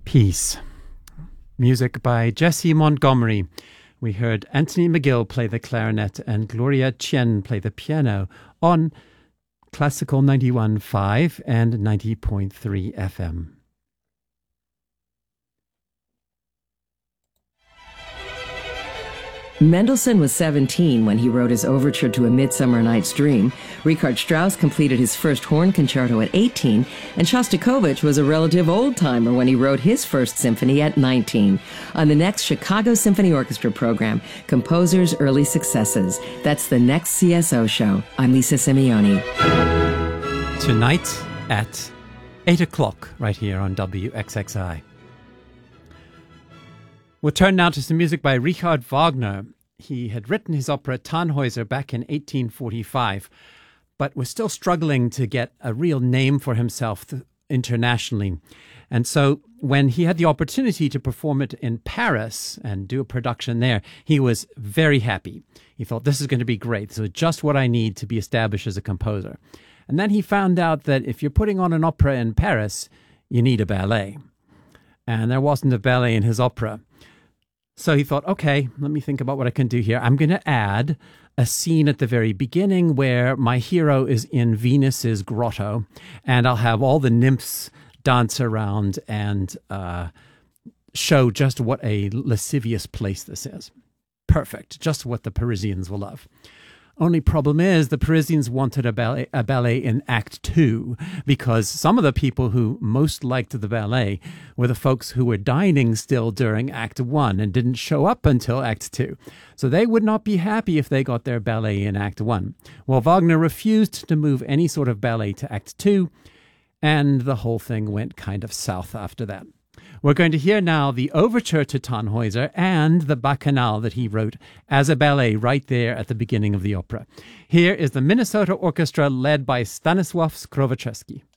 Peace. Music by Jesse Montgomery. We heard Anthony McGill play the clarinet and Gloria Chen play the piano on Classical 91.5 and 90.3 FM. Mendelssohn was 17 when he wrote his overture to A Midsummer Night's Dream. Richard Strauss completed his first horn concerto at 18, and Shostakovich was a relative old-timer when he wrote his first symphony at 19. On the next Chicago Symphony Orchestra program, Composers' Early Successes. That's the next CSO show. I'm Lisa Simeoni. Tonight at 8 o'clock right here on WXXI. We'll turn now to some music by Richard Wagner. He had written his opera Tannhäuser back in 1845, but was still struggling to get a real name for himself internationally. And so when he had the opportunity to perform it in Paris and do a production there, he was very happy. He thought, this is going to be great. This is just what I need to be established as a composer. And then he found out that if you're putting on an opera in Paris, you need a ballet. And there wasn't a ballet in his opera. So he thought, okay, let me think about what I can do here. I'm going to add a scene at the very beginning where my hero is in Venus's grotto, and I'll have all the nymphs dance around and show just what a lascivious place this is. Perfect, just what the Parisians will love. Only problem is the Parisians wanted a ballet in Act 2 because some of the people who most liked the ballet were the folks who were dining still during Act 1 and didn't show up until Act 2. So they would not be happy if they got their ballet in Act 1. Well, Wagner refused to move any sort of ballet to Act 2, and the whole thing went kind of south after that. We're going to hear now the overture to Tannhäuser and the Bacchanal that he wrote as a ballet right there at the beginning of the opera. Here is the Minnesota Orchestra led by Stanisław Skrowaczewski.